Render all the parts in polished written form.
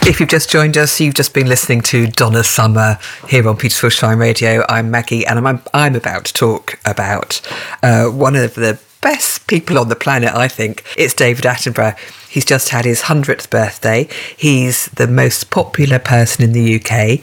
If you've just joined us, you've just been listening to Donna Summer here on Petersfield Shine Radio. I'm Maggie, and I'm about to talk about one of the best people on the planet, I think. It's David Attenborough. He's just had his 100th birthday. He's the most popular person in the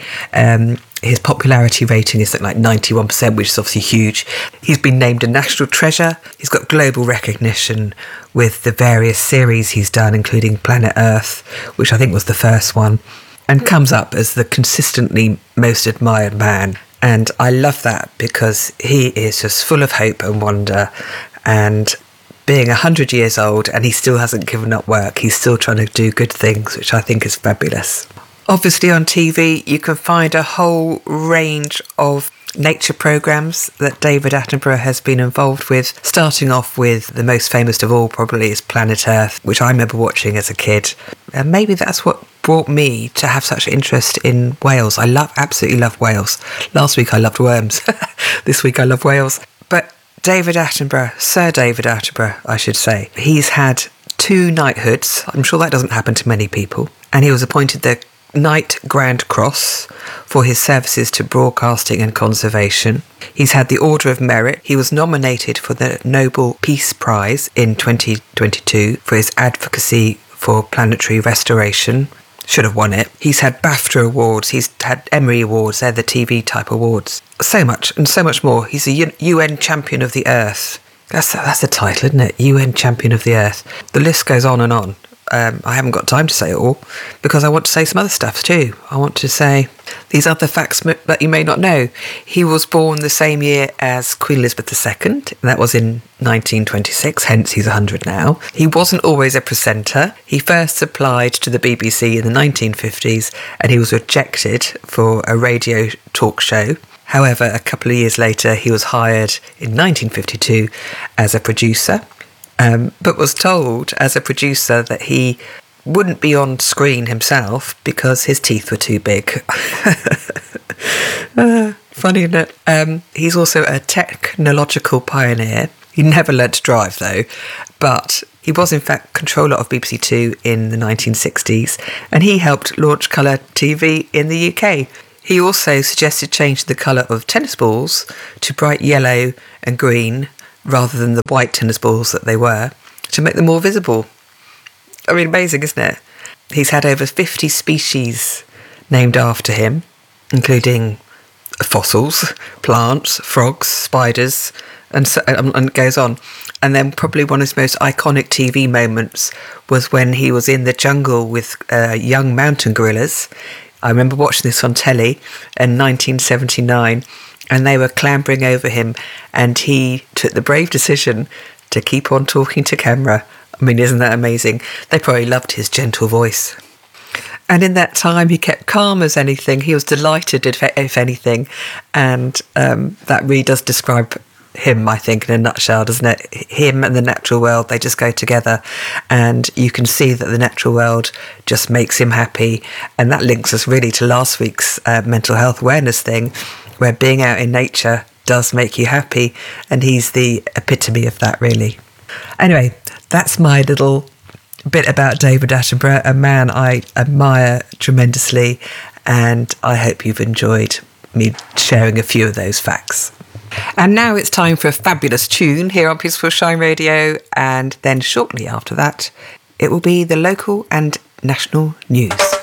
UK. His popularity rating is like 91%, which is obviously huge. He's been named a national treasure. He's got global recognition with the various series he's done, including Planet Earth, which I think was the first one, and comes up as the consistently most admired man. And I love that because he is just full of hope and wonder, and being 100 years old and he still hasn't given up work. He's still trying to do good things, which I think is fabulous. Obviously on TV, you can find a whole range of nature programmes that David Attenborough has been involved with, starting off with the most famous of all probably is Planet Earth, which I remember watching as a kid. And maybe that's what brought me to have such interest in whales. I absolutely love whales. Last week I loved worms. This week I love whales. But David Attenborough, Sir David Attenborough, I should say, he's had 2 knighthoods. I'm sure that doesn't happen to many people. And he was appointed the Knight Grand Cross for his services to broadcasting and conservation. He's had the Order of Merit. He was nominated for the Nobel Peace Prize in 2022 for his advocacy for planetary restoration. Should have won it. He's had BAFTA awards. He's had Emery Awards. They're the TV type awards. So much and so much more. He's a UN Champion of the Earth. That's the title, isn't it? UN Champion of the Earth. The list goes on and on. I haven't got time to say it all because I want to say some other stuff too. I want to say these other facts that you may not know. He was born the same year as Queen Elizabeth II. And that was in 1926, hence he's 100 now. He wasn't always a presenter. He first applied to the BBC in the 1950s and he was rejected for a radio talk show. However, a couple of years later, he was hired in 1952 as a producer. But was told as a producer that he wouldn't be on screen himself because his teeth were too big. Funny, isn't it? He's also a technological pioneer. He never learnt to drive, though, but he was in fact controller of BBC Two in the 1960s, and he helped launch colour TV in the UK. He also suggested changing the colour of tennis balls to bright yellow and green, rather than the white tennis balls that they were, to make them more visible. I mean, amazing, isn't it? He's had over 50 species named after him, including fossils, plants, frogs, spiders, and it goes on. And then probably one of his most iconic TV moments was when he was in the jungle with young mountain gorillas. I remember watching this on telly in 1979, and they were clambering over him, and he took the brave decision to keep on talking to camera. I mean, isn't that amazing? They probably loved his gentle voice. And in that time, he kept calm as anything. He was delighted, if anything. And that really does describe him, I think, in a nutshell, doesn't it? Him and the natural world, they just go together. And you can see that the natural world just makes him happy. And that links us really to last week's mental health awareness thing, where being out in nature does make you happy, and he's the epitome of that, really. Anyway, that's my little bit about David Attenborough, a man I admire tremendously, and I hope you've enjoyed me sharing a few of those facts. And now it's time for a fabulous tune here on Peaceful Shine Radio, and then shortly after that, it will be the local and national news.